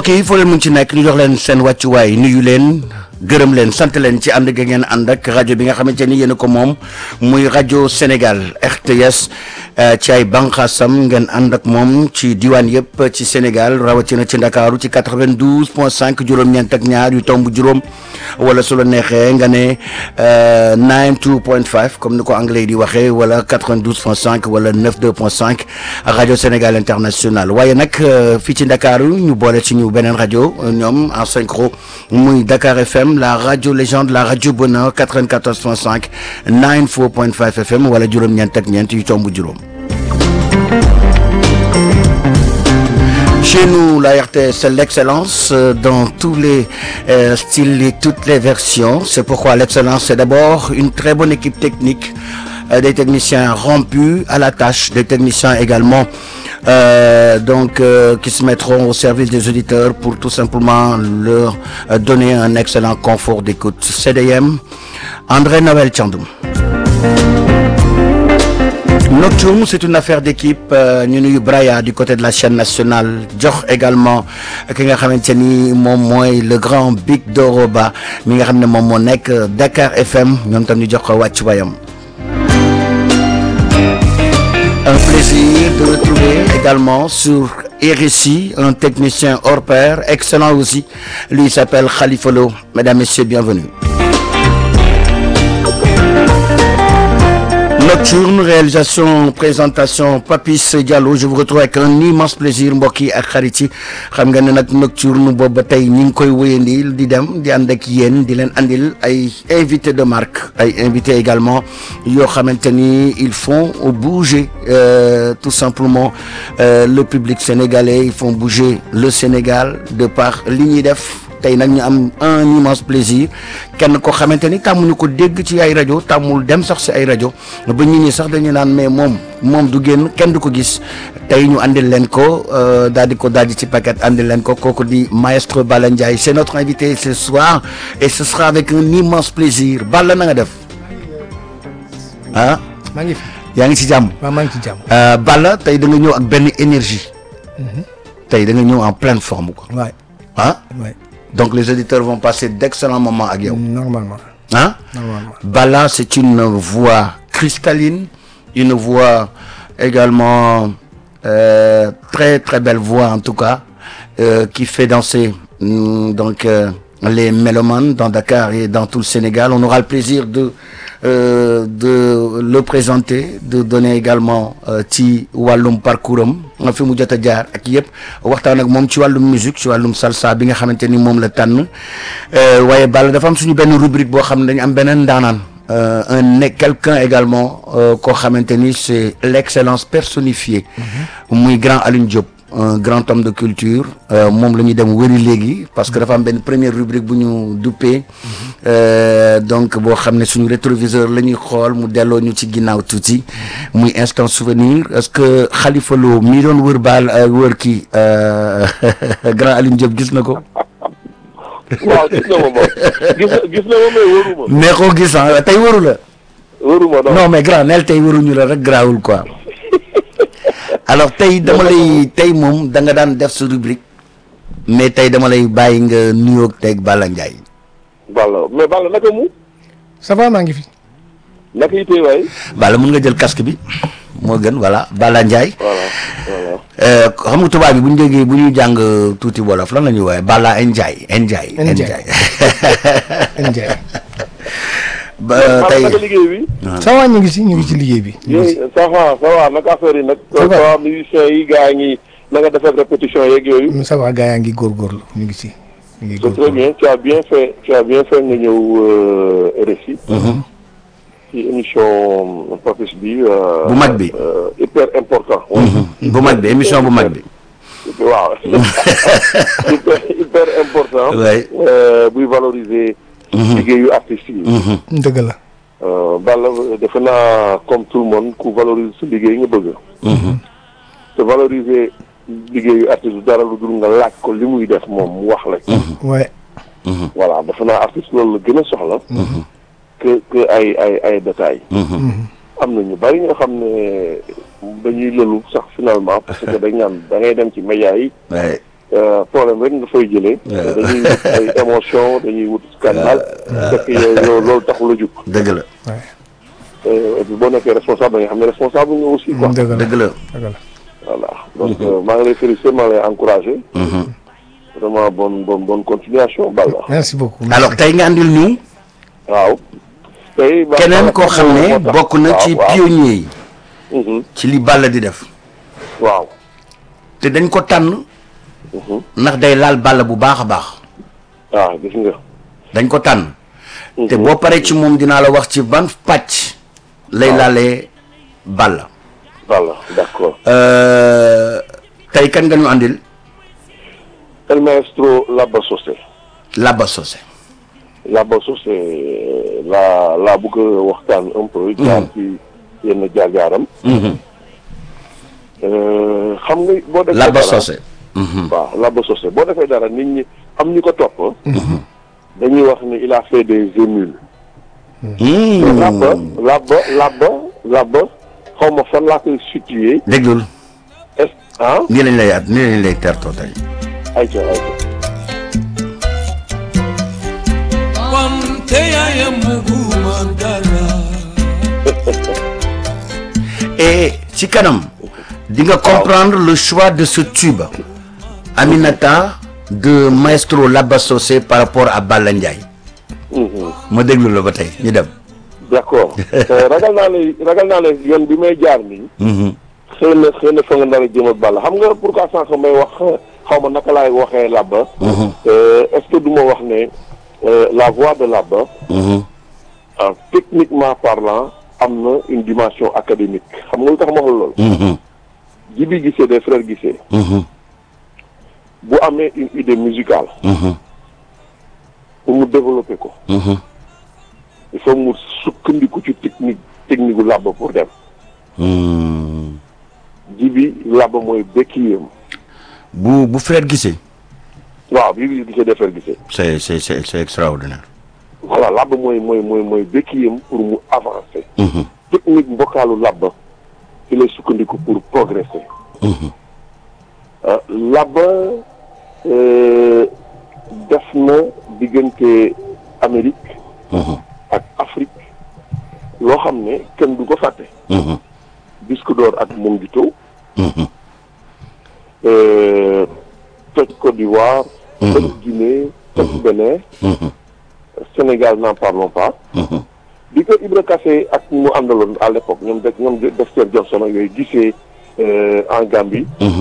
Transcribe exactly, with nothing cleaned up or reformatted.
yi foo leen mun ci nekk ñu jox leen seen wàccuwaay nuyu leen gërëm leen sant leen ci ànd gi ngeen ànd ak rajo bi nga xamante ni yéen a ko moom muy rajo Sénégal R T S ci ay bànqaasam ngeen ànd ak moom ci diwaan yëpp ci Sénégal rawatina ci Ndakaaru ci quatre-vingt-douze point cinq juróom-ñeent ak ñaar yu tomb juróom wala su la neexee nga ne ninety-two point five comme ni ko anglais di waxee wala quatre-vingt-douze point cinq wala ninety-two point cinq rajo Sénégal international waaye nag fii ci Ndakaaru ñu boole ci ñu beneen rajo ñoom en synchro muy Dakar F M la radio légende la radio bonheur quatre-vingt-quatorze point cinq ninety-four point five F M wala juróom-ñeent ak ñeent yu tomb juróom. Chez nous, la R T S, c'est l'excellence dans tous les euh, styles et toutes les versions. C'est pourquoi l'excellence, c'est d'abord une très bonne équipe technique, euh, des techniciens rompus à la tâche, des techniciens également euh, donc euh, qui se mettront au service des auditeurs pour tout simplement leur euh, donner un excellent confort d'écoute. C D M, André Noël Thiandoum. Nocturne, c'est une affaire d'équipe ñu nuyu Braya du côté de la chaîne nationale jox également ki nga xamante ni moom mooy le grand Big Doroba mi nga xam ne moom moo nekk Dakar F M ñoom tam ñu jox ko wàcc wayam. Un plaisir de retrouver également sur R S I un technicien hors pair excellent aussi, lui il s'appelle Khalifa Lo. Mesdames, Messieurs, bienvenue. Nocturne, réalisation, présentation, Papis Diallo. Je vous retrouve avec un immense plaisir mbokk yi ak xarit yi xam nga ne nag Nocturne boobu ba tey ñi ngi koy wéyandil di dem di ànd ak yéen di leen andil ay invités de marque ay invités également yoo xamante ni ils font bouger euh, tout simplement euh, le public sénégalais, ils font bouger le Sénégal de par li ñuy def. tey nag ñu am un immense plaisir kenn ko xamante ni tàmmuñu ko dégg ci ay rajo tàmmul dem sax si ay rajo ba nit ñi sax dañu naan mais moom moom du génn kenn du ko gis tey ñu andil leen ko daal di ko daal di ci paquet andil leen ko kooku di maestro Balla Ndiaye c'est notre invité ce soir et ce sera avec un immense plaisir Balla na nga def ah. maa ngi fi. yaa ngi ci jàmm. waaw maa ngi ci jàmm. Balla tey da nga ñëw ak benn énergie. tey da nga ñëw en pleine forme quoi. waay ah. waay. Donc les auditeurs vont passer d'excellents moments avec yow. Normalement. Hein? Normalement. Balla, c'est une voix cristalline, une voix également euh, très très belle voix en tout cas, euh, qui fait danser mm, donc euh, les mélomanes dans Dakar et dans tout le Sénégal. On aura le plaisir de euh, de le présenter, de donner également ci wàllum parcours am nga fi mu jot a jaar ak yëpp waxtaan ak moom ci wàllum musique ci wàllum salsa bi nga xamante ni moom la tànn waaye Balla dafa am suñu benn rubrique boo xam ne dañu am beneen ndaanaan un quelqu'un également koo xamante ni c'est l'excellence personnifiée muy grand Alioune Diop un grand homme de culture moom la ñuy dem wëri léegi parce que dafa am benn première rubrique bu ñu duppee donc boo xam ne suñu rétroviseur la ñuy xool mu delloo ñu ci ginnaaw tuuti muy instant souvenir est-ce que Khalifa Lo mii doon wër baal wër kii grand Alioune Diop gis na ko. waaw gis na ma moom gis na gis na ma mais wëruma. mais koo gis ah tey wëru la. wëruma non non mais grand neel tey wëruñu la rek grawul quoi. alors tey dama lay tey moom da nga daan def sa rubrique mais tey dama lay bàyyi nga nuyoog teg Balla Ndiaye. Balla mais Balla naka mu. ça va maa ngi fi. naka yi tey waay. Balla mën nga jël casque bi moo gën voilà Balla Ndiaye. voilà voilà. xam nga tubaab bi bu ñu déggee bu ñuy jàng tuuti wolof lan la ñuy woowee Balla Ndiaye Ndiaye. Ndiaye Ndiaye. ba tey naka liggéey bi. ça va ñu ngi si ñu ngi ci liggéey bi. yooyu ça va ça va naka affaire yi nag. ça va ça va musiciens yi gars ngi na nga defee répétition yeeg yooyu. ça va gars yaa ngi góorgóorlu ñu ngi si. ñu ngi c'est très bien tu as bien fait tu as bien fait nga ñëw R S I. ci émission Papis bi. bu mag bi hyper important. bu mag bi émission bu mag bi. waaw hyper hyper important. oui. buy valoriser. liggéeyu artistes yi. dëgg la. Balla defe naa comme tout le monde ku valoriser sa liggéey nga bëgg. te valoriser liggéeyu artiste du dara lu dul nga laaj ko li muy def moom mu wax la. ouais. voilà defe naa artiste loolu la gën a soxla. que que ay ay ay détails. am na ñu bari nga xam ne dañuy lëlu sax finalement parce que dañ naan da ngay dem ci médias yi. euh, problème rek nga fay jëlee. dañuy wut ay émotion dañuy wut scandale. fekk yow yow loolu taxul a jug. dëgg la Ouais. et puis boo nekkee responsable da nga xam ne responsable nga aussi quoi. dëgg la dëgg la. dëgg la. voilà donc euh, maa ngi lay féliciter maa ngi lay encourager. vraiment bonne bonne bonne continuation Balla. merci beaucoup. alors tey nga andil ñu waaw. tey ba- keneen koo xam ne moo tax- bokk na ci waaw, waaw. pionnier yi Mhm. ci li Balla di def waaw. te dañ ko tànn ndax day laal Balla bu baax a baax ah gis nga. dañ ko tànn te boo paree ci moom dinaa la wax ci ban pàcc lay laalee Balla Balla d'accord. Euh, tey kan nga ñu andil El maestro Labba Socé. Labba Socé Labba Socé laa laa bëgg a waxtaan un peu. jaar ci yenn jaar-jaaram. Euh, xam nga boo defee Labba dara- Socé waaw Labba Socé boo defee dara nit ñi am ñu ko topp. dañuy wax ni il a fait des émules. Labba Labba Labba Labba xaw ma fan laa koy situé. déglul est ah nii lañ lay at nii lañ lay tertoo tey ayca ayca. et ci kanam di nga comprendre le choix de ce tube Aminata de maestro Labba Socé par rapport à Balla Ndiaye ma déglu la ba tey ñu dem d'accord Euh, ragal naa ne ragal naa ne yoon bi may jaar nii. xëy na xëy na fa nga nar a jëm ak Balla xam nga pourquoi sànq may wax xaw ma naka laay waxee Labba. Euh, est-ce que du ma wax ne euh, la voix de Labba. euh, techniquement parlant am na une dimension académique xam nga lu tax ma wax loolu. Djibi Guissé des frères Guissé. bu amee une idée musicale. pour mu développer ko. il faut mu sukkandiku ci technique technique gu Labba pour dem. Djibi Labba mooy békkiyam. bu bu frère gisee waaw bii bii gisee defar gisee. c'est c'est c'est c'est extraordinaire voilà Labba mooy mooy mooy mooy békkiyam pour mu avancer. technique mbokkaalu Labba ci lay sukkandiku pour progresser. ah Labba euh, def na diggante Amérique. ak Afrique loo xam ne kenn du ko fàtte. disque d'or ak Mongito. Euh, toj Côte d'Ivoire. toj Guinée. toj Bénin. Sénégal n'en parlons pas. bi ko Ibra Kassé ak mu àndaloon à l'époque ñoom de ñoom Dexter Johnson ak yooyu gisee euh, en Gambie.